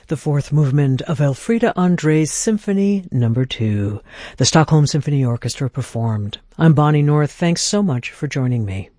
the fourth movement of Elfriede André's Symphony No. 2. The Stockholm Symphony Orchestra performed. I'm Bonnie North. Thanks so much for joining me.